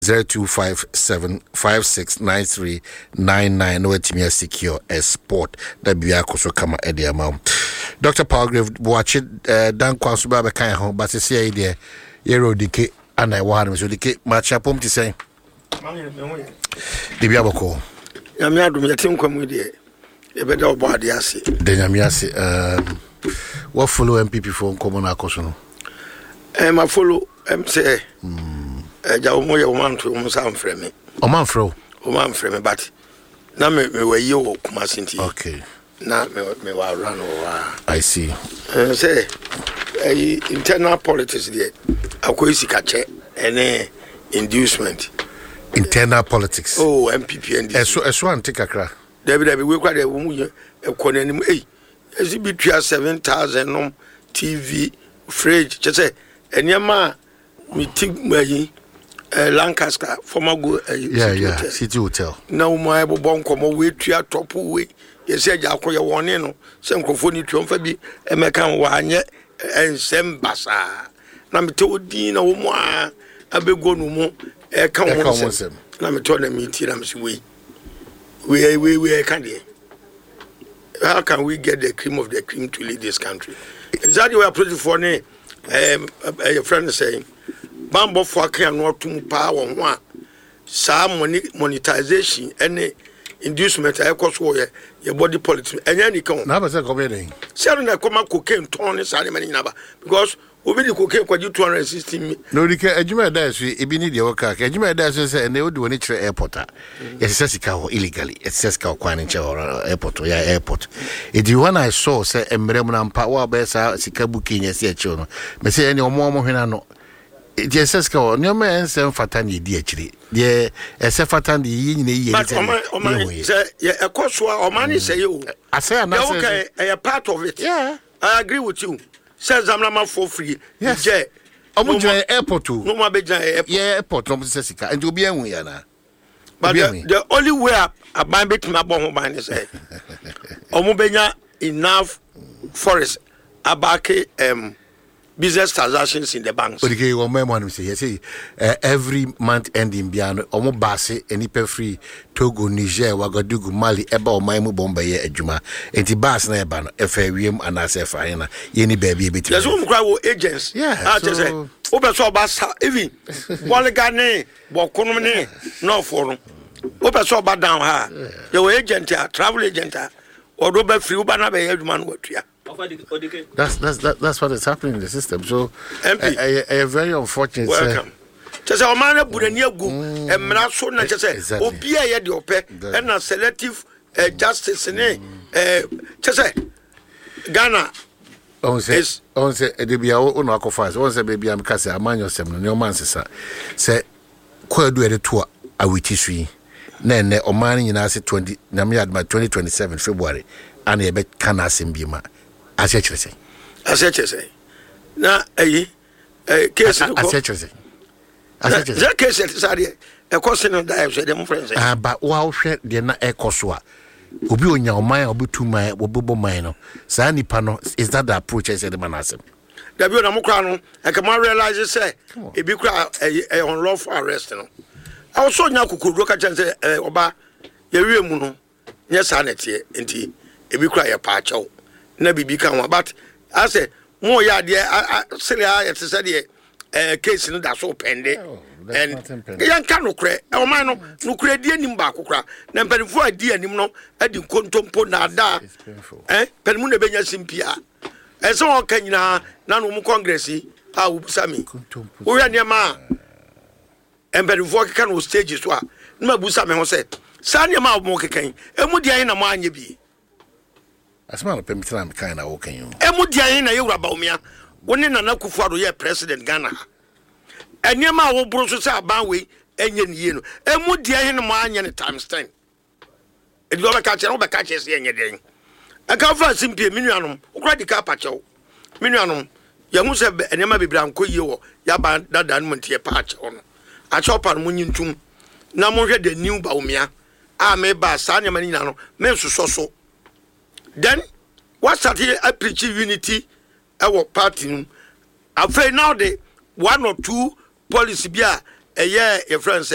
0257569399 no etimi secure sport da bia koso kama ediama. Dr. Palgrave watch dan kwaso ba be kan ho but say ide yero dike ana wa ha so dike match apom ti say de bia bako ya mi adum ya tin kwamu de e be da obo ade ase de nyame ase what follow MPP for common akoso no ma follow say ja o mo ye o man to mo sam frame o man fro but na me we ye o kuma sinti okay na me wa run o I see say internal politics there akoyi sikache ene inducement internal politics MPP and eso antikakra David we kwa de wo mu ekonanim exhibitua 7,000 TV fridge say enyama meeting mayi Lancaster former go city hotel na mo ebo bonkomo we tua top we yesi aja akoye woni no se nkofo ni tuomfa bi emeka wa anye ensem basa na mete odin na wo mu abego no mu ka wo nsem na mete na meeting na msi we can dey. How can we get the cream of the cream to lead this country? Exactly we are approaching for a friend is saying Bambo for can not to power one some monetization any inducement I cost your body politics and any come. Now was a comedy. Selling a common cocaine torn Saturday number because we the cocaine for you 260 million. No, the Ejima does we be need your car. Ejima does and they would do an airport. It says illegally. It says Kawanicha airport or airport. If you one I saw say Emremon power best Sikabuki, yes, chono. May say any more Hinano. It says no man send Fatani DHD. Yeah, as a Fatani ye. But a cost or money say you. I say, okay, a part of it. Yeah, I agree with you. Says I'm not for free. Yes, I'm airport too. No more airport. Yeah, airport. No Jessica, and you'll be a winner. But the only way I buy bit my bomb by is Omubenya enough forest abake business transactions in the banks. But you remember say every month ending biano omo base any pay free Togo, Niger, Ouagadougou, Mali, eba o maimu bomba ye ejuma. Enti bas na eba no FAWM and ASF ayena yeni baby bit. There's one cry agents. Yeah. So obe so basa even Walegane, Bokonomne, no forum. Obe so ba down ha. Your agent travel agent or do be free ubana be ejuma no watua. That's what is happening in the system. So MP, a very unfortunate. Welcome. Just a man burani agu emra so na just obi a ye de ope and na selective justice ne just Ghana on say e bia o no akofas on say baby am kase amanyo sem no ne man sesa say kwadu e to awitisui na ene o man nyina se 20 na me adma 2027 February and e be kana sem bi ma asechese na case asechese that case sorry e cost no die so dem friends but wa hwe de na e koso a obi onya oman obi tuman obobo man no sa nipa no is that the approach I said the man asem da bi na mo kra no e ka ma realize say e bi kra e unlawful arrest no I also nya kokoro ka chan say oba ye wie mu no nya sa na tie enti e bi kra ye pa chaw na bibi kan wa but I say mo ya de sele a te say de case no da so pende and yan kan no kre e o man no kre die nim ba kokra na mpanifo adi anim no adi kontompo na da panimu na benya simpia e so on kan nyina na no mu congress a wo busami wo ya ne ma mpanifo kan no stage so a na busami ho say sa ne ma wo kekan e mu dia na mo anye bi asma no permit na kan na wo kan yo e mu dia na ye wura ba omia woni na na Kufuor ye president Ghana eniema wo bro so say aban we enye niye no emu dia he no mo anye ne times 10 e do be ka chere wo be ka chere se enye den aka fa simpie minuanom okra di ka pa chewo minuanom ye hu se eniema bebra nko yie wo ya ba dada no montie pa chewo no a chopa no nyintum na mo hwe the new baumia a me ba sa eniema ni no me soso so then what started I preach unity our party after now the 1 or 2 policy bia your friends